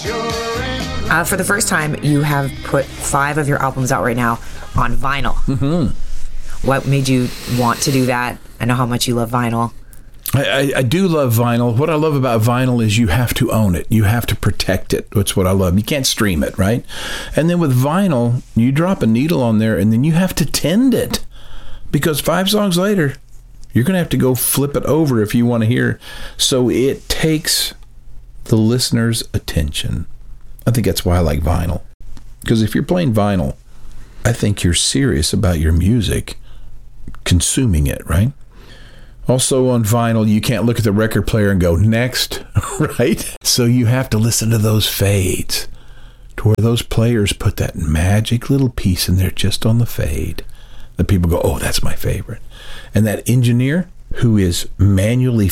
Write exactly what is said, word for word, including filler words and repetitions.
Uh, for the first time, you have put five of your albums out right now on vinyl. Mm-hmm. What made you want to do that? I know how much you love vinyl. I, I, I do love vinyl. What I love about vinyl is you have to own it. You have to protect it. That's what I love. You can't stream it, right? And then with vinyl, you drop a needle on there and then you have to tend it. Because five songs later, you're going to have to go flip it over if you want to hear. So it takes the listener's attention. I think that's why I like vinyl. Because if you're playing vinyl, I think you're serious about your music, consuming it, right? Also on vinyl, you can't look at the record player and go, next, right? So you have to listen to those fades, to where those players put that magic little piece in there just on the fade. That people go, oh, that's my favorite. And that engineer who is manually